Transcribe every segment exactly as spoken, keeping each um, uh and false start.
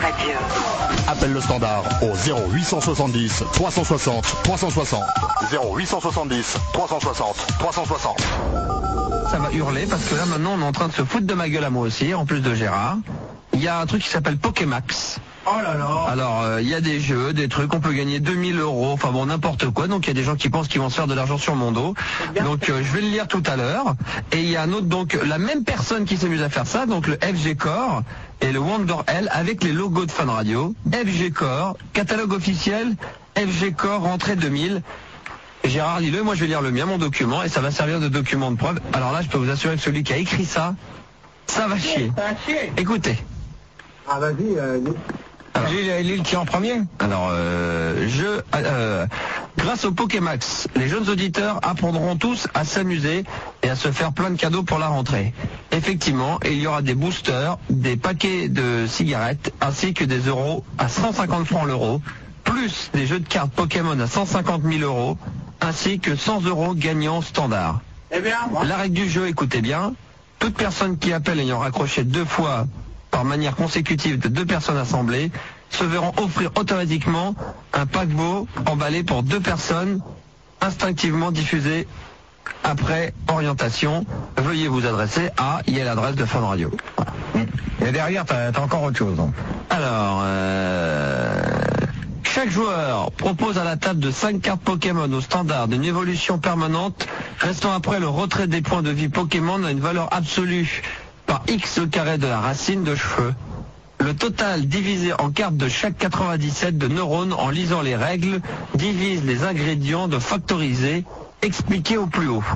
Radio. Appelle le standard au zéro huit cent soixante-dix trois cent soixante trois cent soixante. zéro huit cent soixante-dix trois cent soixante trois cent soixante. Ça va hurler parce que là maintenant on est en train de se foutre de ma gueule à moi aussi, en plus de Gérard. Il y a un truc qui s'appelle Pokémax. Oh là là. Alors il euh, y a des jeux, des trucs, on peut gagner deux mille euros, enfin bon n'importe quoi. Donc il y a des gens qui pensent qu'ils vont se faire de l'argent sur mon dos. Donc euh, je vais le lire tout à l'heure. Et il y a un autre, donc la même personne qui s'amuse à faire ça, donc le F G Core et le Wonder L avec les logos de Fun Radio. F G Core, catalogue officiel, F G Core rentrée deux mille. Gérard, lis-le, moi je vais lire le mien, mon document, et ça va servir de document de preuve. Alors là, je peux vous assurer que celui qui a écrit ça, ça va chier. Écoutez. Ah vas-y, euh, l'île qui est en premier. Alors, euh, je, euh, grâce au Pokémax, les jeunes auditeurs apprendront tous à s'amuser et à se faire plein de cadeaux pour la rentrée. Effectivement, il y aura des boosters, des paquets de cigarettes, ainsi que des euros à cent cinquante francs l'euro, plus des jeux de cartes Pokémon à cent cinquante mille euros, ainsi que cent euros gagnants standard. Eh bien, la règle du jeu, écoutez bien, toute personne qui appelle ayant raccroché deux fois par manière consécutive de deux personnes assemblées se verront offrir automatiquement un paquebot emballé pour deux personnes, instinctivement diffusé après orientation. Veuillez vous adresser à, il y a l'adresse de Fun Radio. Voilà. Et derrière, t'as, t'as encore autre chose. Hein. Alors, euh... chaque joueur propose à la table de cinq cartes Pokémon au standard d'une évolution permanente, restant après le retrait des points de vie Pokémon à une valeur absolue par X au carré de la racine de cheveux. Le total divisé en cartes de chaque quatre-vingt-dix-sept de neurones en lisant les règles divise les ingrédients de factoriser expliqués au plus haut.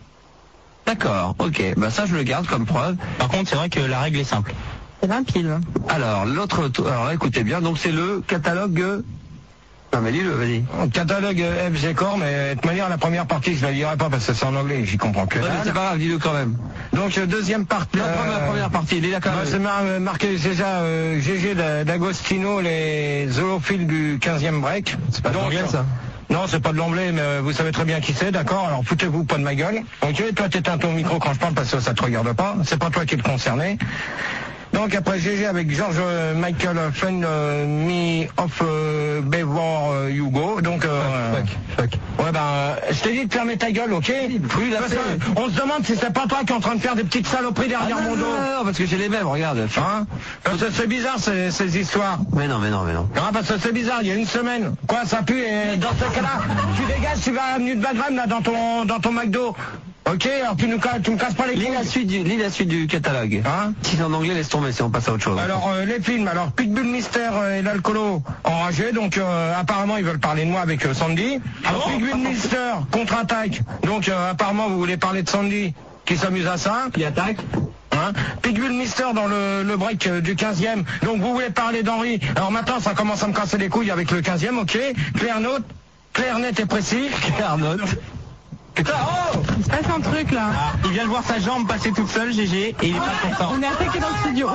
D'accord, ok, bah ça je le garde comme preuve. Par contre, c'est vrai que la règle est simple. C'est vingt piles. Alors, l'autre, alors là, écoutez bien, donc c'est le catalogue... Non mais lis-le, vas-y. Catalogue F G Core, mais de toute manière, la première partie, je ne la lirai pas parce que c'est en anglais, j'y comprends que. Ouais, mais c'est pas grave, dis-le quand même. Donc, deuxième partie. La première, euh, première partie, lis-la quand même. C'est mar marqué déjà euh, G G d'Agostino, les zoophiles du quinzième break. C'est pas de l'anglais, ça? Non, c'est pas de l'anglais, mais vous savez très bien qui c'est, d'accord? Alors, foutez-vous pas de ma gueule. Ok, toi, t'éteins ton micro quand je parle parce que ça te regarde pas. C'est pas toi qui es le concerné. Donc après G G avec George euh, Michael euh, Friend euh, Me of euh, Before euh, You Go. Donc euh, fuck, fuck. Ouais ben euh, je t'ai dit de fermer ta gueule, ok? Plus la parce que, on se demande si c'est pas toi qui es en train de faire des petites saloperies derrière ah, non, mon dos. Non, non, parce que j'ai les mêmes, regarde. Hein? Parce que c'est bizarre ces, ces histoires. Mais non, mais non, mais non. Non, parce que c'est bizarre, il y a une semaine. Quoi, ça pue et dans ce cas-là, tu dégages, tu vas à l'avenue de Bagram là dans ton dans ton McDo. Ok, alors tu, nous, tu me casses pas les couilles. Lis la suite du, lis la suite du catalogue. Hein? Si c'est en anglais, laisse tomber, si on passe à autre chose. Alors euh, les films, alors Pitbull Mystère euh, et l'alcoolo enragé, donc euh, apparemment ils veulent parler de moi avec euh, Sandy. Alors Pitbull Mystère contre-attaque, donc euh, apparemment vous voulez parler de Sandy qui s'amuse à ça. Qui attaque. Hein? Pitbull Mystère dans le, le break euh, du quinzième, donc vous voulez parler d'Henri. Alors maintenant ça commence à me casser les couilles avec le quinzième, ok. Clair note, clair net et précis. Clair note. Putain, oh! Il se passe un truc là. Ah, il vient de voir sa jambe passer toute seule, G G, et il est pas content. On est attaqué dans le studio.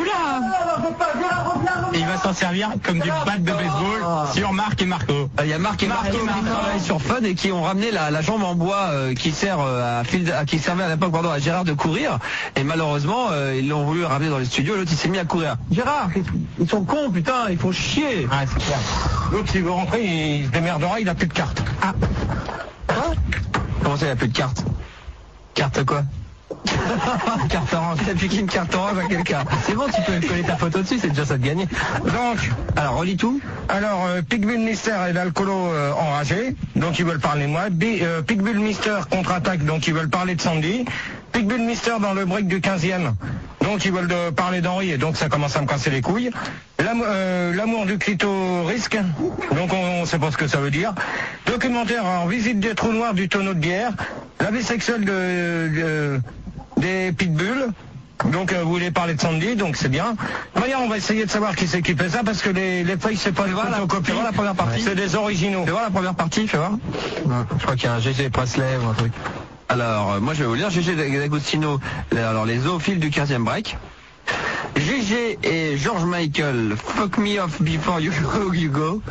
Oula! Et il va s'en servir comme du bat de baseball sur Marc et Marco. Il y a Marc et Marco qui travaillent sur Fun et qui ont ramené la, la jambe en bois euh, qui sert euh, à, fil, à qui servait à l'époque pardon à Gérard de courir. Et malheureusement euh, ils l'ont voulu ramener dans les studios. L'autre il s'est mis à courir. Gérard, ils sont cons putain, ils font chier. Ah c'est clair. L'autre s'il veut rentrer, il se démerdera, il a plus de carte. Ah. Quoi? Comment ça, il n'y a plus de carte? Carte quoi? Carte orange. T'as piqué une carte orange à quelqu'un. C'est bon, tu peux coller ta photo dessus, c'est déjà ça de gagner. Donc, alors relis tout. Alors, euh, Pitbull Mystère et l'alcoolo euh, enragé, donc ils veulent parler de moi. B euh, Pitbull Mystère contre-attaque, donc ils veulent parler de Sandy. Pitbull Mystère dans le break du quinzième, donc ils veulent de parler d'Henri, et donc ça commence à me casser les couilles. L'amour euh, du clitorisque, donc on, on sait pas ce que ça veut dire. Documentaire, alors visite des trous noirs du tonneau de bière. La vie sexuelle de, de, des pitbulls. Donc euh, vous voulez parler de Sandy, donc c'est bien. D'ailleurs on va essayer de savoir qui c'est qui fait ça parce que les, les feuilles c'est pas des photocopies. La première partie. C'est des originaux. Fais voir la première partie, fais voir. Ouais, je crois qu'il y a un G G Presley ou un truc. Alors, euh, moi je vais vous lire G G D'Agostino, alors les zoophiles du quinzième break. G G et George Michael, Fuck Me Off Before You Go, you go.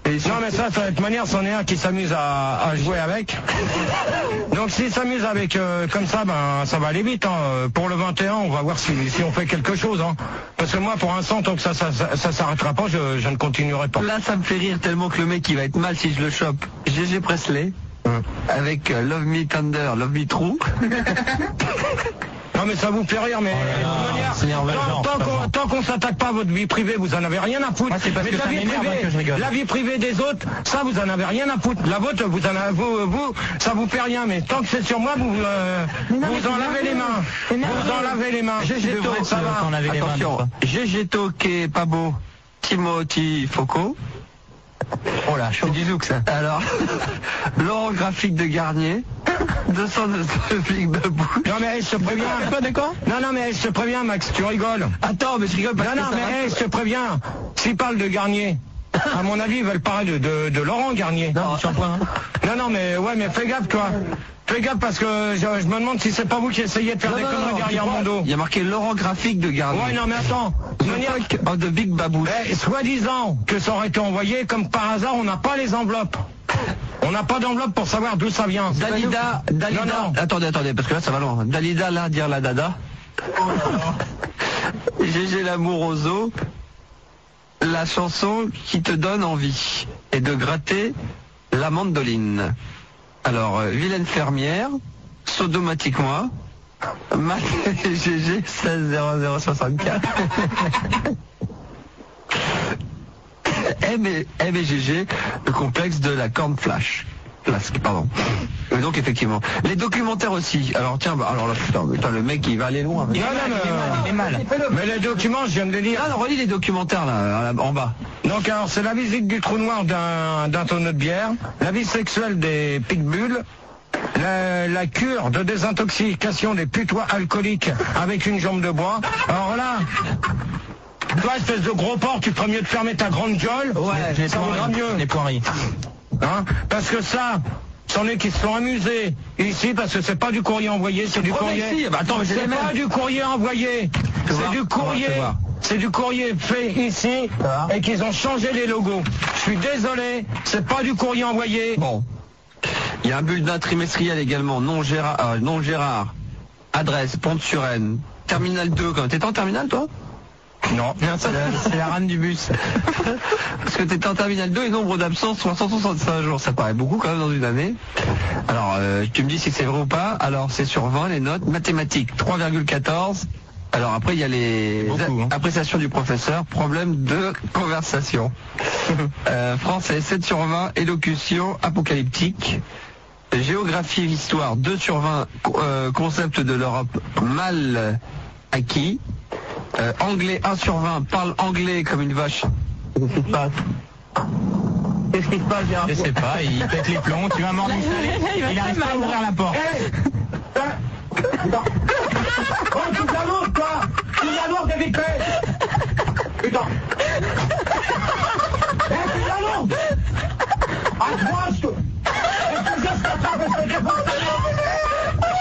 Non mais ça, de toute manière, c'en est un qui s'amuse à, à jouer avec. Donc s'il s'amuse avec euh, comme ça, ben ça va aller vite. Hein. Pour le vingt et un, on va voir si, si on fait quelque chose. Hein. Parce que moi, pour l'instant, tant que ça ça, ça, ça s'arrêtera pas, je, je ne continuerai pas. Là, ça me fait rire tellement que le mec, il va être mal si je le chope. G G Presley, Hum. avec euh, Love Me Thunder, Love Me True. Non mais ça vous fait rire, mais Oh là là, de toute manière, Seigneur Valjean, tant, tant c'est pas qu'on bon. tant qu'on s'attaque pas à votre vie privée, vous en avez rien à foutre. Moi, c'est parce mais que la ça vie m'énerve, privée, hein, que je rigole. la vie privée des autres, ça vous en avez rien à foutre. La vôtre, vous en avez, vous, vous, ça vous fait rien. Mais tant que c'est sur moi, vous euh, Mais non, mais vous en c'est lavez les merveilleux. mains. C'est Vous merveilleux. en lavez les mains. G G devrais To, te- ça t'en va. laver les mains, Attention, toi. G G To qui est pas beau, Timothy Foucault. Oh là, chaud. C'est du look ça. Alors, Laurent Graphique de Garnier, deux cent deux Big Babou. Non mais je te préviens. Quoi, de quoi? Non non mais je te préviens, Max, tu rigoles. Attends, mais je rigole parce Non que non ça mais va- hey, je te préviens. S'ils parlent de Garnier, à mon avis, ils veulent parler de, de, de Laurent Garnier. Non, du shampoing. Non, non, mais ouais, mais fais gaffe, toi. Fais gaffe parce que je, je me demande si c'est pas vous qui essayez de faire Non, des non, conneries non, derrière tu mon crois dos. Il y a marqué Laurent Graphique de Garnier. Ouais, non, mais attends. De toute manière, Fuck of the Big Babou. eh, soi-disant que ça aurait été envoyé, comme par hasard, on n'a pas les enveloppes. On n'a pas d'enveloppe pour savoir d'où ça vient. Dalida, Dalida. Non, non. Attendez, attendez, parce que là ça va loin. Dalida, là, dire la dada. G G L'amour aux os. La chanson qui te donne envie. Et de gratter la mandoline. Alors, euh, vilaine fermière. Sodomatique moi. Mac G G seize zéro zéro soixante-quatre. M et, M et G G, le complexe de la corne flash. Flasque, pardon. Et donc effectivement. Les documentaires aussi. Alors tiens, bah, alors là, putain, putain, le mec il va aller loin. Non, non, mais, Il est mal. mais les documents, je viens de les lire. Ah non, relis les documentaires là, en bas. Donc, alors, c'est la visite du trou noir d'un d'un tonneau de bière, la vie sexuelle des pitbulls, la, la cure de désintoxication des putois alcooliques avec une jambe de bois. Alors là, toi, espèce de gros porc, tu ferais mieux de fermer ta grande gueule. Les ça vaudra poiries. mieux. Les poiries. Hein, parce que ça, c'en est qui se sont amusés ici, parce que c'est pas du courrier envoyé, c'est du Oh, mais courrier. si, bah attends, mais j'ai les C'est mêmes. pas du courrier envoyé, Tu vois, c'est du on va courrier. te voir. C'est du courrier fait ici va. et qu'ils ont changé les logos. Je suis désolé, c'est pas du courrier envoyé. Bon. Il y a un bulletin trimestriel également, non Gérard, euh, non Gérard. Adresse, Pont-de-Suresnes. Terminal deux, quand t'étais en terminal toi? Non. C'est la, c'est la rame du bus. Parce que t'étais en terminal deux et nombre d'absences trois cent soixante-cinq jours, ça paraît beaucoup quand même dans une année. Alors euh, tu me dis si c'est vrai ou pas. Alors c'est sur vingt les notes. Mathématiques trois virgule quatorze. Alors après il y a les Beaucoup, hein. appréciations du professeur, problème de conversation. euh, français sept sur vingt, élocution apocalyptique. Géographie et histoire deux sur vingt, euh, concept de l'Europe mal acquis. Euh, anglais un sur vingt, parle anglais comme une vache. Qu'est-ce qui se passe? Qu'est-ce qui se passe, Gérard? Je sais pas, il pète les plombs, tu vas mordre une Il va il très arrive pas à mal. ouvrir la porte. Oh, tu t'annonces, toi. Tu t'annonces des vitrées. Putain. Eh, tu t'annonces.